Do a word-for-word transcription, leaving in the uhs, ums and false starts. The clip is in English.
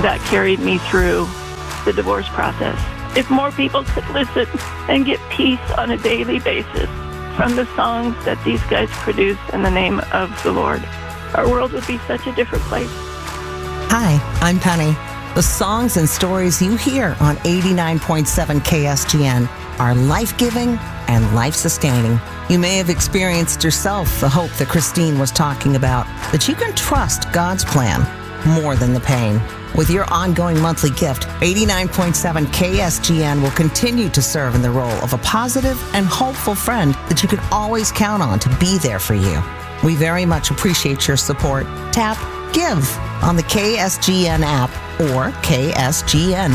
that carried me through the divorce process. If more people could listen and get peace on a daily basis from the songs that these guys produce in the name of the Lord, our world would be such a different place. Hi, I'm Penny. The songs and stories you hear on eighty-nine point seven K S G N are life-giving and life-sustaining. You may have experienced yourself the hope that Christine was talking about, that you can trust God's plan more than the pain. With your ongoing monthly gift, eighty-nine point seven K S G N will continue to serve in the role of a positive and hopeful friend that you can always count on to be there for you. We very much appreciate your support. Tap Give on the K S G N app or K S G N